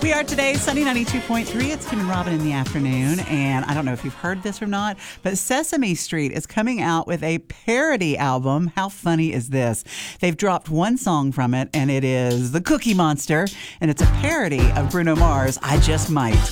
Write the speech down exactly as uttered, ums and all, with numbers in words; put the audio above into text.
We are today, Sunny ninety-two point three. It's Kim and Robin in the afternoon. And I don't know if you've heard this or not, but Sesame Street is coming out with a parody album. How funny is this? They've dropped one song from it, and it is The Cookie Monster. And it's a parody of Bruno Mars' I Just Might.